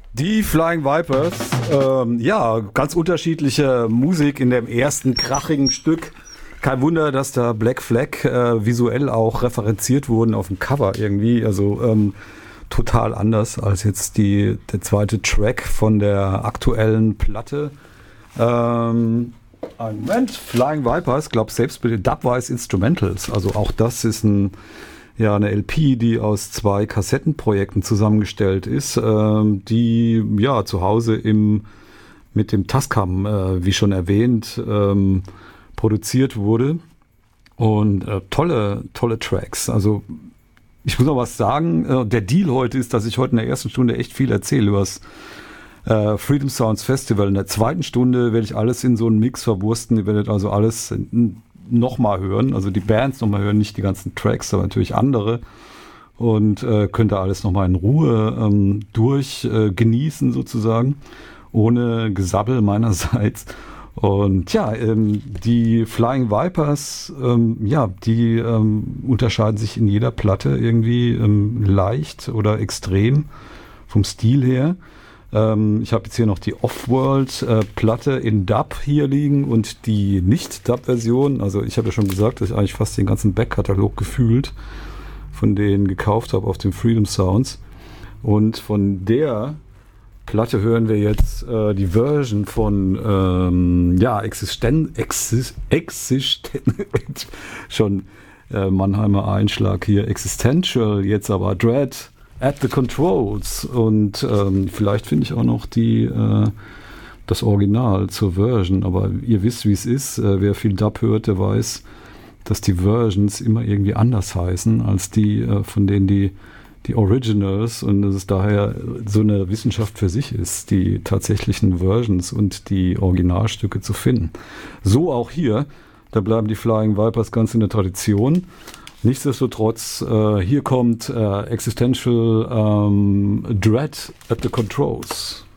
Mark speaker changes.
Speaker 1: Die Flying Vipers, ja, ganz unterschiedliche Musik in dem ersten krachigen Stück. Kein Wunder, dass da Black Flag visuell auch referenziert wurden auf dem Cover irgendwie. Also total anders als jetzt der zweite Track von der aktuellen Platte. Einen Moment, Flying Vipers, glaube selbst mit den Dubwise Instrumentals. Also auch das ist eine LP, die aus 2 Kassettenprojekten zusammengestellt ist, die ja zu Hause mit dem Tascam, wie schon erwähnt, produziert wurde. Und tolle Tracks. Also ich muss noch was sagen. Der Deal heute ist, dass ich heute in der ersten Stunde echt viel erzähle über das Freedom Sounds Festival. In der zweiten Stunde werde ich alles in so einen Mix verwursten. Ihr werdet also alles nochmal hören, also die Bands nochmal hören, nicht die ganzen Tracks, aber natürlich andere, und könnt ihr alles nochmal in Ruhe genießen sozusagen, ohne Gesabbel meinerseits. Und ja, die Flying Vipers, die unterscheiden sich in jeder Platte irgendwie leicht oder extrem vom Stil her. Ich habe jetzt hier noch die Off-World-Platte in Dub hier liegen und die Nicht-Dub-Version. Also ich habe ja schon gesagt, dass ich eigentlich fast den ganzen Backkatalog gefühlt von denen gekauft habe auf dem Freedom Sounds. Und von der Platte hören wir jetzt die Version von schon Mannheimer Einschlag hier, Existential, jetzt aber Dread at the Controls, und vielleicht finde ich auch noch das Original zur Version, aber ihr wisst, wie es ist. Wer viel Dub hört, der weiß, dass die Versions immer irgendwie anders heißen als die von denen die Originals, und dass es daher so eine Wissenschaft für sich ist, die tatsächlichen Versions und die Originalstücke zu finden. So auch hier, da bleiben die Flying Vipers ganz in der Tradition. Nichtsdestotrotz, hier kommt Existential Dread at the Controls.